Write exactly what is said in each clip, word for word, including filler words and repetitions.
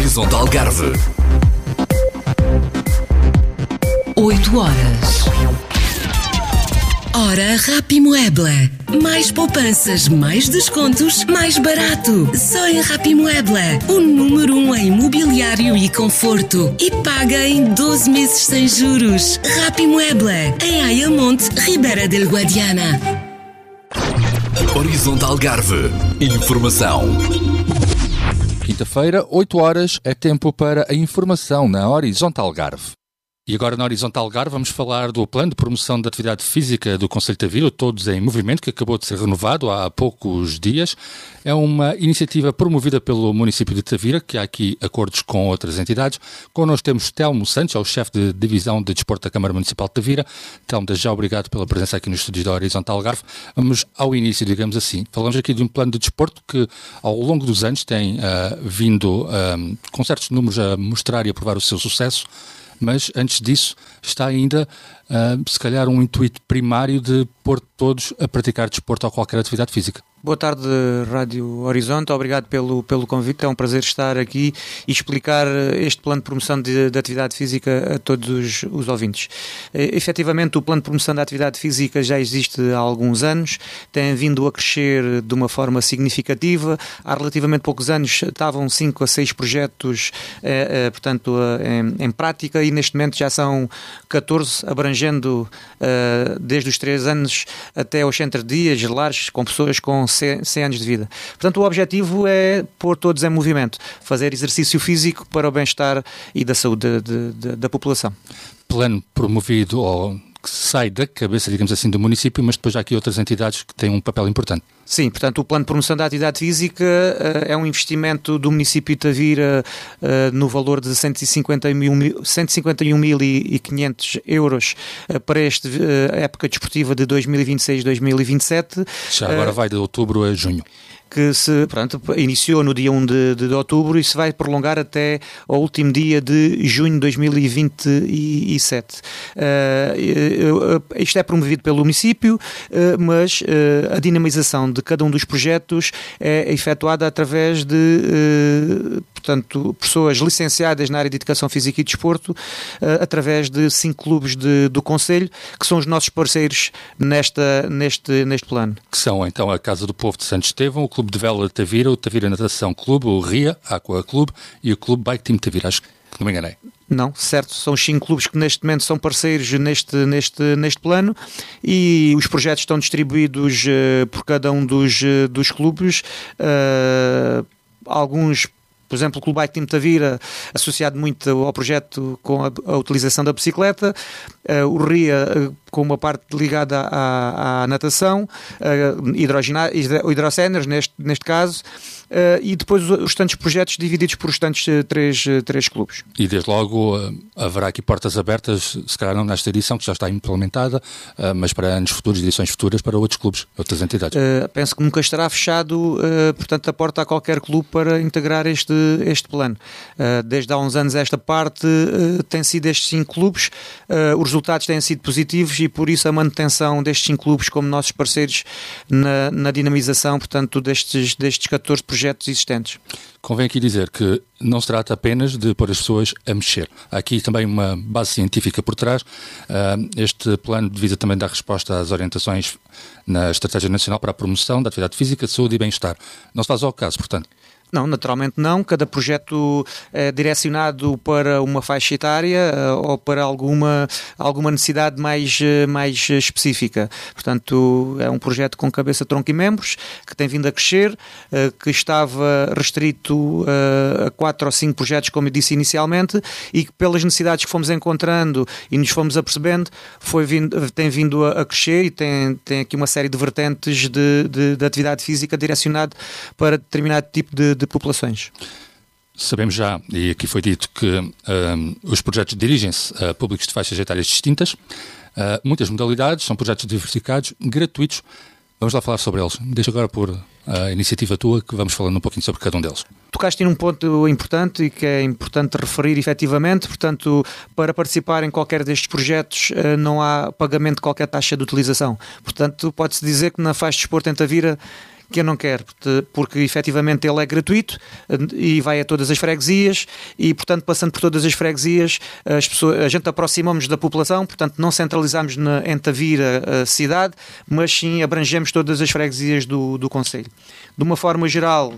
Horizonte Algarve. oito horas. Hora Rapimueble. Mais poupanças, mais descontos, mais barato. Só em Rapimueble. O número um em mobiliário e conforto. E paga em doze meses sem juros. Rapimueble. Em Ayamonte, Ribeira del Guadiana. Horizonte Algarve. Informação. Quinta-feira, oito horas, é tempo para a informação na Horizonte Algarve. E agora na Horizonte Algarve vamos falar do plano de promoção da atividade física do Concelho de Tavira, Todos em Movimento, que acabou de ser renovado há poucos dias. É uma iniciativa promovida pelo município de Tavira, que há aqui acordos com outras entidades. Connosco temos Telmo Santos, é o chefe de divisão de desporto da Câmara Municipal de Tavira. Telmo, desde já obrigado pela presença aqui nos estúdios da Horizonte Algarve. Vamos ao início, digamos assim. Falamos aqui de um plano de desporto que ao longo dos anos tem uh, vindo uh, com certos números a mostrar e a provar o seu sucesso. Mas, antes disso, está ainda, uh, se calhar, um intuito primário de pôr todos a praticar desporto ou qualquer atividade física. Boa tarde, Rádio Horizonte. Obrigado pelo, pelo convite. É um prazer estar aqui e explicar este plano de promoção de, de atividade física a todos os, os ouvintes. E, efetivamente, o plano de promoção da atividade física já existe há alguns anos, tem vindo a crescer de uma forma significativa. Há relativamente poucos anos estavam cinco a seis projetos eh, eh, portanto, eh, em, em prática, e neste momento já são catorze, abrangendo eh, desde os três anos até aos centros de dias, lares, com pessoas com cem anos de vida. Portanto, o objetivo é pôr todos em movimento, fazer exercício físico para o bem-estar e da saúde de, de, da população. Plano promovido ou que sai da cabeça, digamos assim, do município, mas depois há aqui outras entidades que têm um papel importante. Sim, portanto, o plano de promoção da atividade física uh, é um investimento do município de Tavira uh, no valor de cento e cinquenta e um mil e quinhentos euros uh, para esta uh, época desportiva de dois mil e vinte e seis a dois mil e vinte e sete. Já agora uh, vai de outubro a junho. Que se, portanto, iniciou no dia um de, de, de outubro e se vai prolongar até ao último dia de junho de dois mil e vinte e sete. Uh, uh, isto é promovido pelo município, uh, mas uh, a dinamização de cada um dos projetos é efetuada através de uh, portanto, pessoas licenciadas na área de Educação Física e Desporto, uh, através de cinco clubes de, do Concelho, que são os nossos parceiros nesta, neste, neste plano. Que são, então, a Casa do Povo de Santo Estevão, o Clube de Vela de Tavira, o Tavira Natação Clube, o RIA, Aqua Clube e o Clube Bike Team Tavira. Acho que não me enganei. Não, certo, são os cinco clubes que neste momento são parceiros neste, neste, neste plano, e os projetos estão distribuídos uh, por cada um dos, uh, dos clubes, uh, alguns. Por exemplo, o Clube Bike Team Tavira, associado muito ao projeto com a, a utilização da bicicleta, uh, o RIA uh, com uma parte ligada à, à natação, uh, hidrogena, hidrocéneros neste, neste caso, uh, e depois os, os tantos projetos divididos por os tantos uh, três, uh, três clubes. E desde logo uh, haverá aqui portas abertas, se calhar não nesta edição, que já está implementada, uh, mas para anos futuros, edições futuras, para outros clubes, outras entidades. Uh, penso que nunca estará fechado, uh, portanto, a porta a qualquer clube para integrar este este plano. Uh, desde há uns anos esta parte uh, tem sido estes cinco clubes, uh, os resultados têm sido positivos e por isso a manutenção destes cinco clubes como nossos parceiros na, na dinamização, portanto, destes, destes catorze projetos existentes. Convém aqui dizer que não se trata apenas de pôr as pessoas a mexer. Há aqui também uma base científica por trás. Uh, este plano visa também dar resposta às orientações na Estratégia Nacional para a Promoção da Atividade Física, Saúde e Bem-Estar. Não se faz ao caso, portanto. Não, naturalmente não. Cada projeto é direcionado para uma faixa etária ou para alguma, alguma necessidade mais, mais específica. Portanto, é um projeto com cabeça, tronco e membros, que tem vindo a crescer, que estava restrito a quatro ou cinco projetos, como eu disse inicialmente, e que pelas necessidades que fomos encontrando e nos fomos apercebendo, foi vindo, tem vindo a crescer e tem, tem aqui uma série de vertentes de, de, de atividade física direcionado para determinado tipo de de populações. Sabemos já, e aqui foi dito, que um, os projetos dirigem-se a públicos de faixas etárias distintas, uh, muitas modalidades, são projetos diversificados, gratuitos. Vamos lá falar sobre eles. Deixa agora por a iniciativa tua, que vamos falando um pouquinho sobre cada um deles. Tocaste num ponto importante e que é importante referir efetivamente. Portanto, para participar em qualquer destes projetos não há pagamento de qualquer taxa de utilização. Portanto, pode-se dizer que na faixa de desporto em Tavira quem não quer, porque efetivamente ele é gratuito e vai a todas as freguesias e, portanto, passando por todas as freguesias, as pessoas, a gente aproximamos da população, portanto, não centralizamos na, em Tavira a cidade, mas sim abrangemos todas as freguesias do, do concelho. De uma forma geral,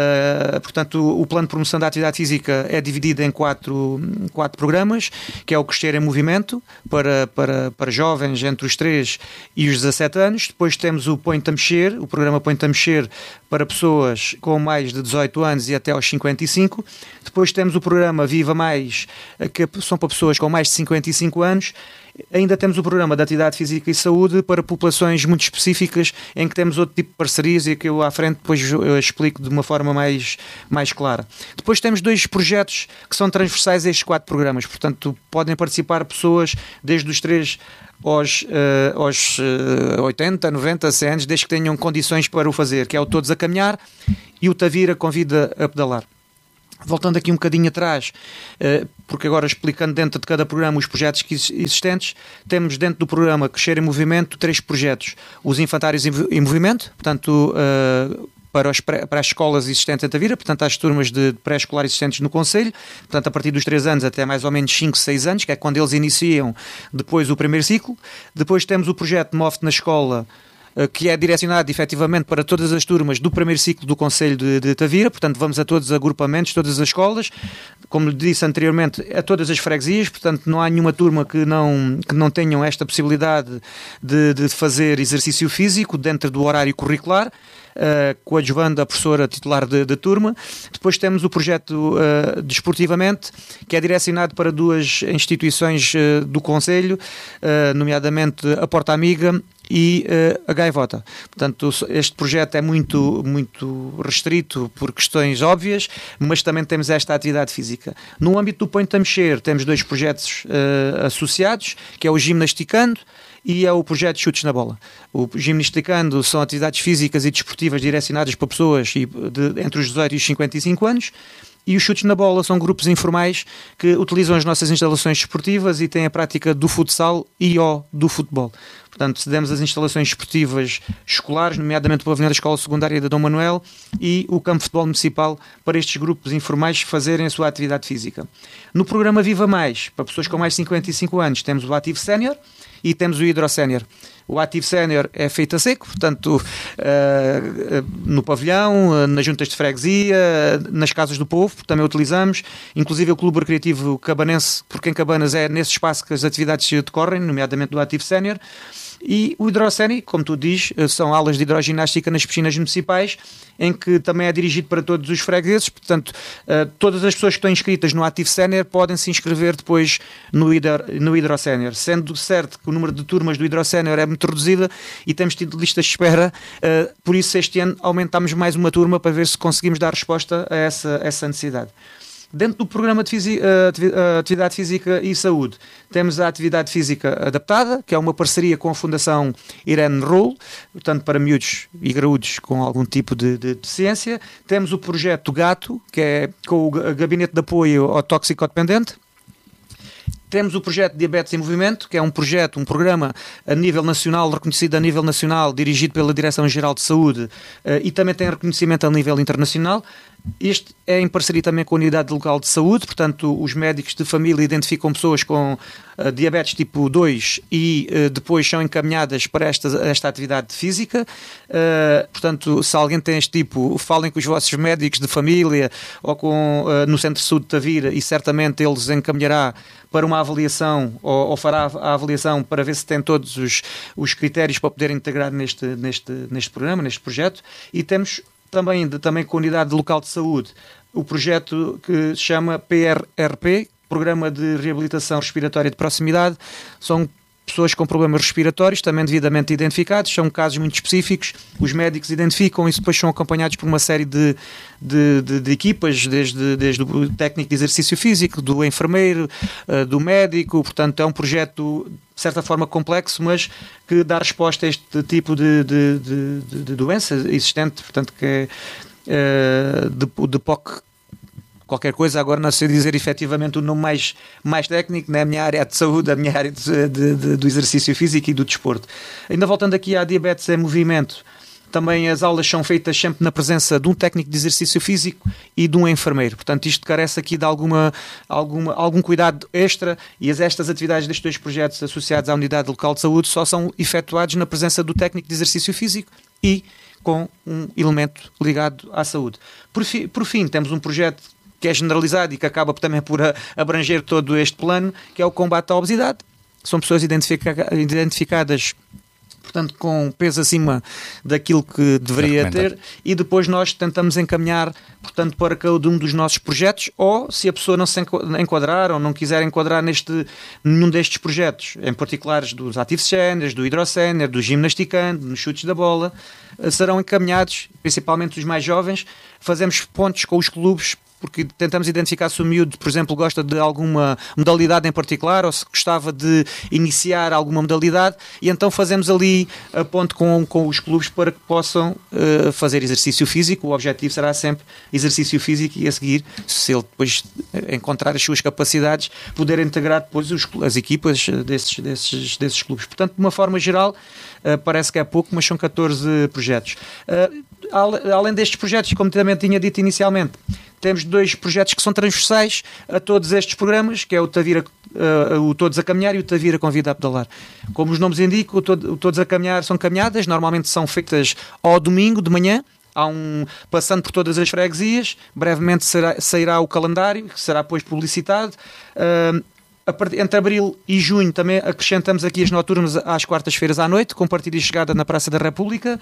uh, portanto, o, o plano de promoção da atividade física é dividido em quatro, quatro programas, que é o Crescer em Movimento, para, para, para jovens entre os três e os dezassete anos. Depois temos o Põe-te a Mexer, o programa Põe-te a Mexer para pessoas com mais de dezoito anos e até aos cinquenta e cinco. Depois temos o programa Viva Mais, que são para pessoas com mais de cinquenta e cinco anos. Ainda temos o programa de Atividade Física e Saúde para populações muito específicas, em que temos outro tipo de parcerias e que eu à frente depois eu explico de uma forma mais, mais clara. Depois temos dois projetos que são transversais a estes quatro programas, portanto podem participar pessoas desde os três aos, uh, aos uh, oitenta, noventa, cem anos, desde que tenham condições para o fazer, que é o Todos a Caminhar e o Tavira Convida a Pedalar. Voltando aqui um bocadinho atrás, porque agora explicando dentro de cada programa os projetos existentes, temos dentro do programa Crescer em Movimento três projetos. Os Infantários em Movimento, portanto, para, os pré, para as escolas existentes em Tavira, portanto, as turmas de pré-escolar existentes no concelho, portanto, a partir dos três anos até mais ou menos cinco, seis anos, que é quando eles iniciam depois o primeiro ciclo. Depois temos o projeto Move-te na Escola, que é direcionado efetivamente para todas as turmas do primeiro ciclo do Concelho de, de Tavira, portanto vamos a todos os agrupamentos, todas as escolas, como lhe disse anteriormente, a todas as freguesias, portanto não há nenhuma turma que não, que não tenham esta possibilidade de, de fazer exercício físico dentro do horário curricular, uh, coadjuvando a professora titular de, de turma. Depois temos o projeto uh, Desportivamente, que é direcionado para duas instituições uh, do Concelho, uh, nomeadamente a Porta Amiga e uh, a Gaivota. Portanto, este projeto é muito, muito restrito por questões óbvias, mas também temos esta atividade física. No âmbito do Põe-te a Mexer, temos dois projetos uh, associados, que é o Gimnasticando e é o projeto Chutes na Bola. O Gimnasticando são atividades físicas e desportivas direcionadas para pessoas de, entre os dezoito e os cinquenta e cinco anos, e os Chutes na Bola são grupos informais que utilizam as nossas instalações esportivas e têm a prática do futsal e ou do futebol. Portanto, cedemos as instalações esportivas escolares, nomeadamente o pavilhão da Escola Secundária de Dom Manuel e o campo de futebol municipal, para estes grupos informais fazerem a sua atividade física. No programa Viva Mais, para pessoas com mais de cinquenta e cinco anos, temos o Ativo Sénior e temos o Hidro Sénior. O Ativo Sénior é feito a seco, portanto, uh, no pavilhão, nas juntas de freguesia, nas casas do povo, também utilizamos, inclusive o Clube Recreativo Cabanense, porque em Cabanas é nesse espaço que as atividades decorrem, nomeadamente do Ativo Sénior. E o Hidrosénior, como tu dizes, são aulas de hidroginástica nas piscinas municipais, em que também é dirigido para todos os fregueses, portanto, todas as pessoas que estão inscritas no Ativo Sénior podem se inscrever depois no, hidro, no Hidrosénior, sendo certo que o número de turmas do Hidrosénior é muito reduzido e temos tido listas de espera, por isso este ano aumentamos mais uma turma para ver se conseguimos dar resposta a essa, a essa necessidade. Dentro do programa de fisi- Atividade Física e Saúde, temos a Atividade Física Adaptada, que é uma parceria com a Fundação Irene Roll, portanto para miúdos e graúdos com algum tipo de, de deficiência. Temos o projeto Gato, que é com o Gabinete de Apoio ao Toxicodependente. Temos o projeto Diabetes em Movimento, que é um projeto, um programa a nível nacional, reconhecido a nível nacional, dirigido pela Direção-Geral de Saúde, e também tem reconhecimento a nível internacional. Este é em parceria também com a Unidade Local de Saúde, portanto os médicos de família identificam pessoas com uh, diabetes tipo dois e uh, depois são encaminhadas para esta, esta atividade física. Uh, portanto, se alguém tem este tipo, falem com os vossos médicos de família ou com, uh, no Centro de Saúde de Tavira, e certamente eles encaminhará para uma avaliação ou, ou fará a avaliação para ver se tem todos os, os critérios para poder integrar neste, neste, neste programa, neste projeto. E temos também, de, também com a Unidade Local de Saúde, o projeto que se chama P R R P, Programa de Reabilitação Respiratória de Proximidade. São pessoas com problemas respiratórios, também devidamente identificados, são casos muito específicos, os médicos identificam e depois são acompanhados por uma série de, de, de, de equipas, desde, desde o técnico de exercício físico, do enfermeiro, uh, do médico. Portanto, é um projeto de certa forma complexo, mas que dá resposta a este tipo de, de, de, de doença existente, portanto, que é uh, de, de P O C qualquer coisa. Agora não sei dizer efetivamente o nome mais, mais técnico, na minha área de saúde, a minha área de, de, de, do exercício físico e do desporto. Ainda voltando aqui à Diabetes em Movimento, Também as aulas são feitas sempre na presença de um técnico de exercício físico e de um enfermeiro. Portanto, isto carece aqui de alguma, alguma, algum cuidado extra, e estas atividades destes dois projetos associados à Unidade Local de Saúde só são efetuados na presença do técnico de exercício físico e com um elemento ligado à saúde. Por, fi, por fim, temos um projeto que é generalizado e que acaba também por abranger todo este plano, que é o combate à obesidade. São pessoas identifica, identificadas, portanto, com peso acima daquilo que deveria ter, e depois nós tentamos encaminhar, portanto, para cada um dos nossos projetos, ou se a pessoa não se enquadrar ou não quiser enquadrar neste, nenhum destes projetos, em particulares dos Active Sénior, do Hidrosénior, do Gimnasticando, nos chutes da bola, serão encaminhados, principalmente os mais jovens. Fazemos pontos com os clubes, porque tentamos identificar se o miúdo, por exemplo, gosta de alguma modalidade em particular ou se gostava de iniciar alguma modalidade, e então fazemos ali a ponte com, com os clubes para que possam uh, fazer exercício físico. O objetivo será sempre exercício físico, e a seguir, se ele depois encontrar as suas capacidades, poder integrar depois os, as equipas desses, desses, desses clubes. Portanto, de uma forma geral, uh, parece que é pouco, mas são catorze projetos. Uh, além destes projetos, como também tinha dito inicialmente, temos dois projetos que são transversais a todos estes programas, que é o, Tavira, uh, o Todos a Caminhar e o Tavira Convida a Pedalar. Como os nomes indicam, o, todo, o Todos a Caminhar são caminhadas, normalmente são feitas ao domingo de manhã, há um, passando por todas as freguesias. Brevemente será, sairá o calendário, que será depois publicitado. Uh, Entre abril e junho também acrescentamos aqui as noturnas às quartas-feiras à noite, com partida e chegada na Praça da República.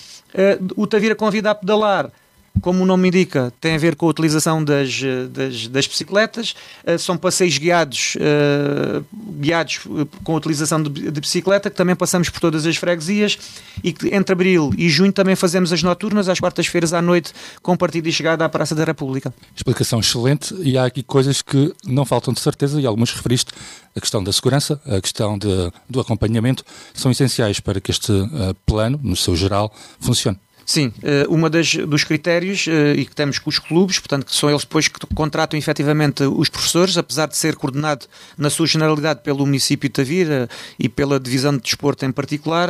Uh, o Tavira Convida a Pedalar, como o nome indica, tem a ver com a utilização das, das, das bicicletas. Uh, são passeios guiados, uh, guiados com a utilização de, de bicicleta, que também passamos por todas as freguesias, e que entre abril e junho também fazemos as noturnas às quartas-feiras à noite, com partida e chegada à Praça da República. Explicação excelente, e há aqui coisas que não faltam de certeza, e algumas referiste. A questão da segurança, a questão de, do acompanhamento, são essenciais para que este uh, plano, no seu geral, funcione. Sim, uma das, dos critérios, e que temos com os clubes, portanto, que são eles depois que contratam efetivamente os professores, apesar de ser coordenado na sua generalidade pelo município de Tavira e pela divisão de desporto em particular,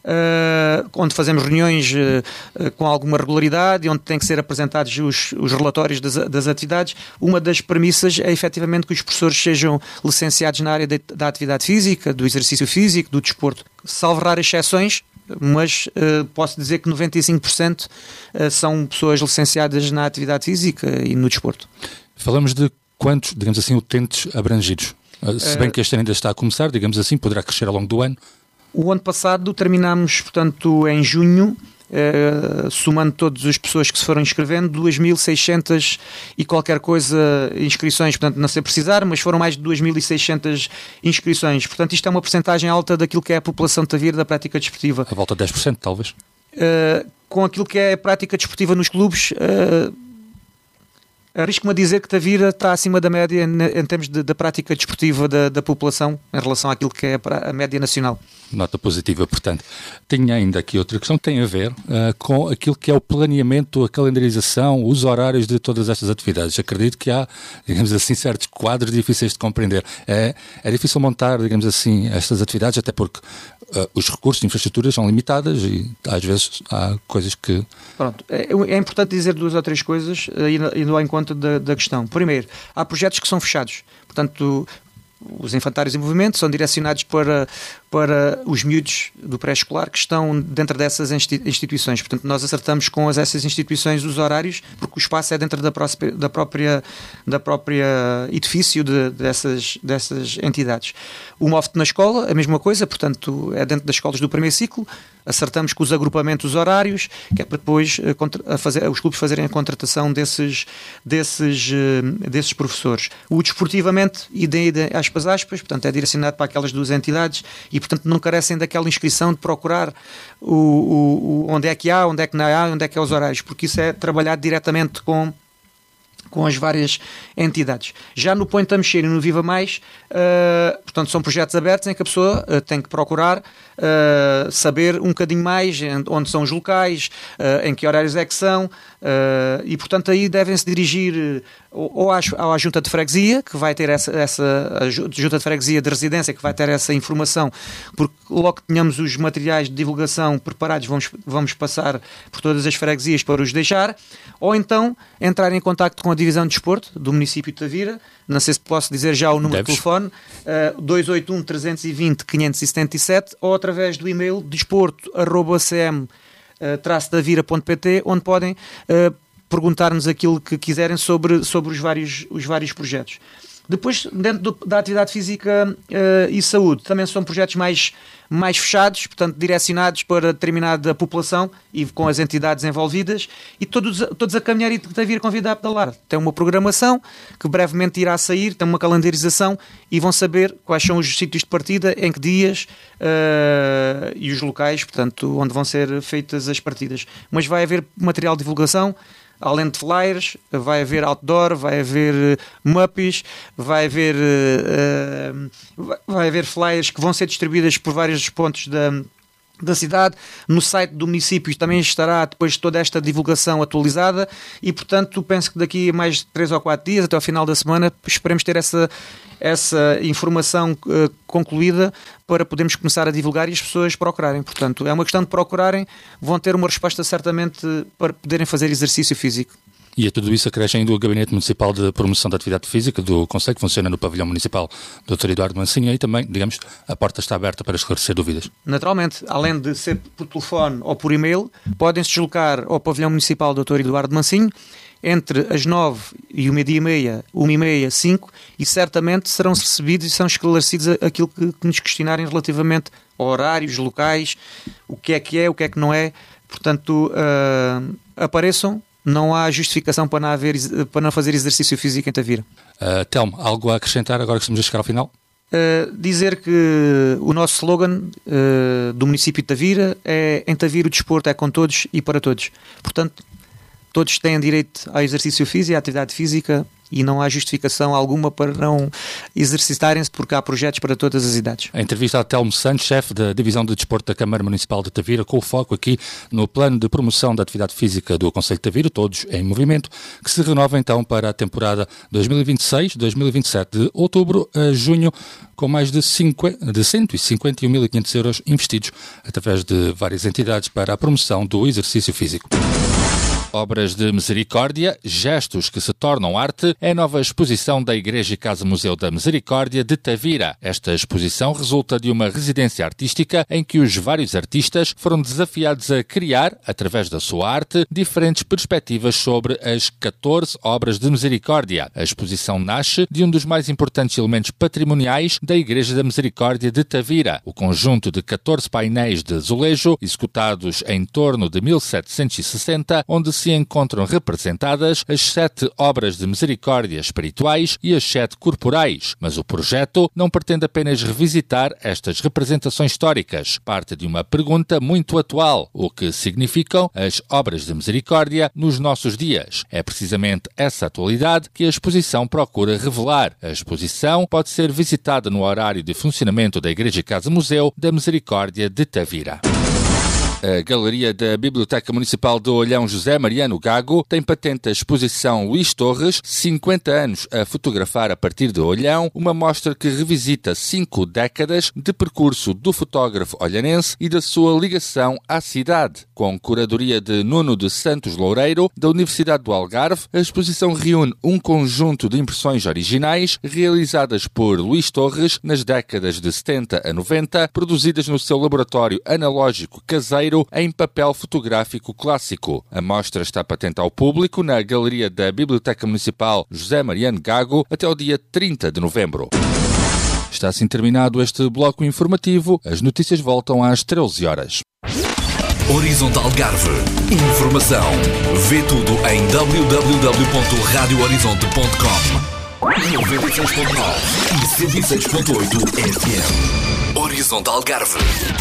Uh, onde fazemos reuniões uh, com alguma regularidade e onde têm que ser apresentados os, os relatórios das, das atividades. Uma das premissas é efetivamente que os professores sejam licenciados na área de, da atividade física, do exercício físico, do desporto, salvo raras exceções, mas uh, posso dizer que noventa e cinco por cento uh, são pessoas licenciadas na atividade física e no desporto. Falamos de quantos, digamos assim, utentes abrangidos? Uh, se bem uh, que este ano ainda está a começar, digamos assim, poderá crescer ao longo do ano. O ano passado terminámos, portanto, em junho, eh, somando todas as pessoas que se foram inscrevendo, duas mil e seiscentas e qualquer coisa inscrições, portanto, não sei precisar, mas foram mais de duas mil e seiscentas inscrições. Portanto, isto é uma percentagem alta daquilo que é a população de Tavira da prática desportiva. A volta de dez por cento, talvez? Eh, com aquilo que é a prática desportiva nos clubes, eh, arrisco-me a dizer que Tavira está acima da média em, em termos de, da prática desportiva da, da população em relação àquilo que é a, a média nacional. Nota positiva, portanto. Tenho ainda aqui outra questão que tem a ver uh, com aquilo que é o planeamento, a calendarização, os horários de todas estas atividades. Acredito que há, digamos assim, certos quadros difíceis de compreender. É, é difícil montar, digamos assim, estas atividades, até porque uh, os recursos de infraestrutura são limitados e às vezes há coisas que... Pronto, é, é importante dizer duas ou três coisas indo ao encontro da, da questão. Primeiro, há projetos que são fechados, portanto... Os infantários em movimento são direcionados para, para os miúdos do pré-escolar que estão dentro dessas instituições. Portanto, nós acertamos com as, essas instituições os horários, porque o espaço é dentro da, própria, da, própria, da própria edifício de, dessas, dessas entidades. O Move-te na escola, a mesma coisa, portanto, é dentro das escolas do primeiro ciclo. Acertamos com os agrupamentos horários, que é para depois a fazer, os clubes fazerem a contratação desses, desses, desses professores. O desportivamente, idem aspas, aspas, portanto é direcionado para aquelas duas entidades e, portanto, não carecem daquela inscrição de procurar o, o, o, onde é que há, onde é que não há, onde é que há os horários, porque isso é trabalhado diretamente com com as várias entidades. Já no Põe-te a Mexer e no Viva Mais, uh, portanto, são projetos abertos em que a pessoa uh, tem que procurar uh, saber um bocadinho mais onde são os locais, uh, em que horários é que são, Uh, e, portanto, aí devem-se dirigir ou, ou à, à junta de freguesia, que vai ter essa, essa a junta de freguesia de residência, que vai ter essa informação, porque logo que tenhamos os materiais de divulgação preparados, vamos, vamos passar por todas as freguesias para os deixar, ou então entrar em contacto com a divisão de desporto do município de Tavira. Não sei se posso dizer já o número Deves. de telefone, uh, dois oito um, três dois zero, cinco sete sete, ou através do e-mail desporto arroba c m traço davira ponto p t, onde podem uh, perguntar-nos aquilo que quiserem sobre, sobre os, vários, os vários projetos. Depois, dentro do, da atividade física uh, e saúde, também são projetos mais, mais fechados, portanto, direcionados para determinada população e com as entidades envolvidas, e todos, todos a caminhar e a vir convidar a pedalar. Tem uma programação que brevemente irá sair, tem uma calendarização e vão saber quais são os sítios de partida, em que dias uh, e os locais, portanto, onde vão ser feitas as partidas. Mas vai haver material de divulgação. Além de flyers, vai haver outdoor, vai haver uh, muppies, vai haver, uh, uh, vai haver flyers que vão ser distribuídas por vários pontos da, da cidade. No site do município também estará depois toda esta divulgação atualizada e, portanto, penso que daqui a mais de três ou quatro dias, até ao final da semana, esperemos ter essa, essa informação uh, concluída para podermos começar a divulgar e as pessoas procurarem. Portanto, é uma questão de procurarem, vão ter uma resposta certamente para poderem fazer exercício físico. E a tudo isso acrescem do Gabinete Municipal de Promoção da Atividade Física do Conselho, que funciona no pavilhão municipal doutor Eduardo Mansinho, e também, digamos, a porta está aberta para esclarecer dúvidas. Naturalmente, além de ser por telefone ou por e-mail, podem-se deslocar ao pavilhão municipal doutor Eduardo Mansinho entre as nove e o meio-dia e meia, uma e meia, cinco, e certamente serão recebidos e são esclarecidos aquilo que, que nos questionarem relativamente a horários, locais, o que é que é, o que é que não é. Portanto, uh, apareçam, não há justificação para não, haver, para não fazer exercício físico em Tavira. Uh, Telmo, algo a acrescentar agora que estamos a chegar ao final? Uh, dizer que o nosso slogan uh, do município de Tavira é: em Tavira o desporto é com todos e para todos. Portanto, todos têm direito ao exercício físico e à atividade física e não há justificação alguma para não exercitarem-se, porque há projetos para todas as idades. A entrevista a Telmo Santos, chefe da Divisão de Desporto da Câmara Municipal de Tavira, com o foco aqui no plano de promoção da atividade física do Concelho de Tavira, todos em movimento, que se renova então para a temporada dois mil e vinte e seis dois mil e vinte e sete, de outubro a junho, com mais de, cinquenta, de cento e cinquenta e um mil e quinhentos euros investidos através de várias entidades para a promoção do exercício físico. Obras de Misericórdia, gestos que se tornam arte, é a nova exposição da Igreja e Casa Museu da Misericórdia de Tavira. Esta exposição resulta de uma residência artística em que os vários artistas foram desafiados a criar, através da sua arte, diferentes perspectivas sobre as catorze obras de Misericórdia. A exposição nasce de um dos mais importantes elementos patrimoniais da Igreja da Misericórdia de Tavira, o conjunto de catorze painéis de azulejo, executados em torno de mil setecentos e sessenta, onde se encontram representadas as sete obras de misericórdia espirituais e as sete corporais. Mas o projeto não pretende apenas revisitar estas representações históricas. Parte de uma pergunta muito atual: o que significam as obras de misericórdia nos nossos dias? É precisamente essa atualidade que a exposição procura revelar. A exposição pode ser visitada no horário de funcionamento da Igreja e Casa Museu da Misericórdia de Tavira. A Galeria da Biblioteca Municipal de Olhão José Mariano Gago tem patente a exposição Luís Torres, cinquenta anos a fotografar a partir de Olhão, uma mostra que revisita cinco décadas de percurso do fotógrafo olhanense e da sua ligação à cidade. Com curadoria de Nuno de Santos Loureiro, da Universidade do Algarve, a exposição reúne um conjunto de impressões originais realizadas por Luís Torres nas décadas de setenta a noventa, produzidas no seu laboratório analógico caseiro em papel fotográfico clássico. A mostra está patente ao público na Galeria da Biblioteca Municipal José Mariano Gago até ao dia trinta de novembro. Está assim terminado este bloco informativo. As notícias voltam às treze horas. Horizonte Algarve. Informação. Vê tudo em w w w ponto radio horizonte ponto com. noventa e seis ponto nove e cento e seis ponto oito F M. Horizonte Algarve.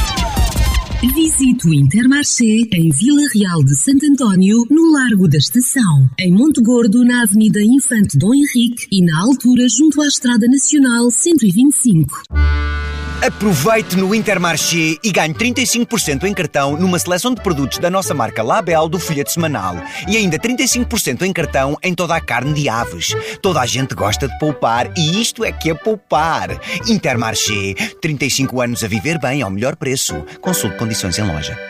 Visite o Intermarché em Vila Real de Santo António, no Largo da Estação, em Monte Gordo, na Avenida Infante Dom Henrique e na altura junto à Estrada Nacional cento e vinte e cinco. Aproveite no Intermarché e ganhe trinta e cinco por cento em cartão numa seleção de produtos da nossa marca Label do folheto semanal e ainda trinta e cinco por cento em cartão em toda a carne de aves. Toda a gente gosta de poupar e isto é que é poupar. Intermarché, trinta e cinco anos a viver bem ao melhor preço. Consulte condições em loja.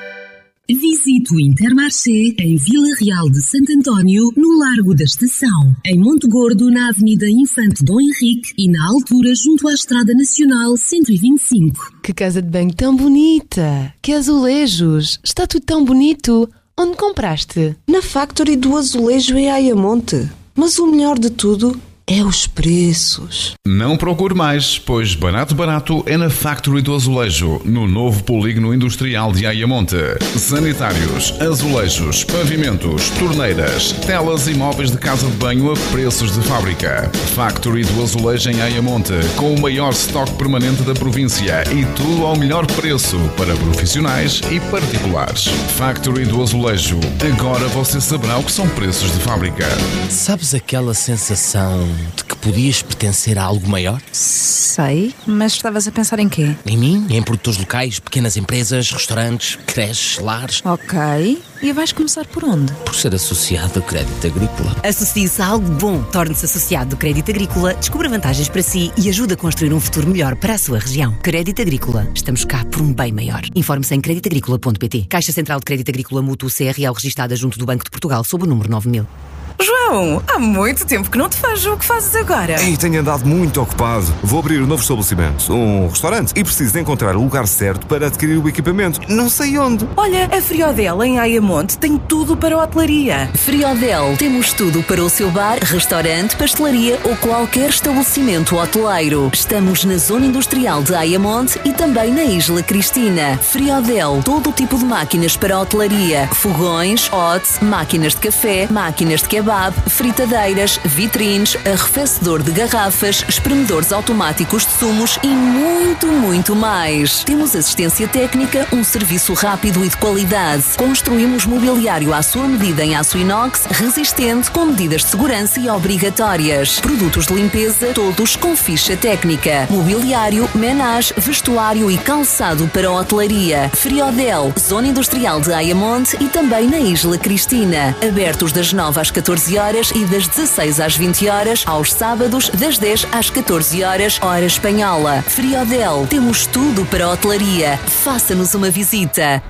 Visite o Intermarché em Vila Real de Santo António, no Largo da Estação. Em Monte Gordo, na Avenida Infante Dom Henrique e na altura junto à Estrada Nacional cento e vinte e cinco. Que casa de banho tão bonita! Que azulejos! Está tudo tão bonito! Onde compraste? Na Factory do Azulejo em Ayamonte. Mas o melhor de tudo é os preços. Não procure mais, pois barato barato é na Factory do Azulejo, no novo polígono industrial de Ayamonte. Sanitários, azulejos, pavimentos, torneiras, telas e móveis de casa de banho a preços de fábrica. Factory do Azulejo em Ayamonte, com o maior estoque permanente da província e tudo ao melhor preço para profissionais e particulares. Factory do Azulejo, agora você saberá o que são preços de fábrica. Sabes aquela sensação de que podias pertencer a algo maior? Sei, mas estavas a pensar em quê? Em mim, em produtores locais, pequenas empresas, restaurantes, creches, lares. Ok, e vais começar por onde? Por ser associado ao Crédito Agrícola. Associe-se a algo bom, torne-se associado do Crédito Agrícola, descubra vantagens para si e ajude a construir um futuro melhor para a sua região. Crédito Agrícola, estamos cá por um bem maior. Informe-se em crédito agrícola ponto pt. Caixa Central de Crédito Agrícola Mútuo C R L registada junto do Banco de Portugal sob o número nove mil. João, há muito tempo que não te vejo. O que fazes agora? Ei, tenho andado muito ocupado. Vou abrir um novo estabelecimento, um restaurante, e preciso encontrar o lugar certo para adquirir o equipamento. Não sei onde. Olha, a Friodel em Ayamonte tem tudo para a hotelaria. Friodel, temos tudo para o seu bar, restaurante, pastelaria ou qualquer estabelecimento hoteleiro. Estamos na zona industrial de Ayamonte e também na Isla Cristina. Friodel, todo tipo de máquinas para a hotelaria, fogões, hotes, máquinas de café, máquinas de kebab, fritadeiras, vitrines, arrefecedor de garrafas, espremedores automáticos de sumos e muito, muito mais. Temos assistência técnica, um serviço rápido e de qualidade. Construímos mobiliário à sua medida em aço inox, resistente, com medidas de segurança e obrigatórias. Produtos de limpeza, todos com ficha técnica. Mobiliário, menage, vestuário e calçado para a hotelaria. Friodel, zona industrial de Ayamonte e também na Isla Cristina. Abertos das nove às catorze horas e das dezasseis às vinte horas, aos sábados das dez às catorze horas, hora espanhola. Friodel, temos tudo para a hotelaria. Faça-nos uma visita.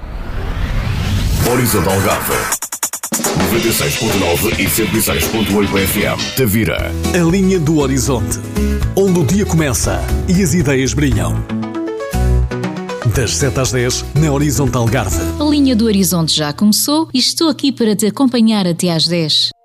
Horizonte Algarve, noventa e seis ponto nove e cento e seis ponto oito F M. Tavira. A linha do horizonte, onde o dia começa e as ideias brilham. Das sete às dez, na Horizonte Algarve. A linha do horizonte já começou e estou aqui para te acompanhar até às dez.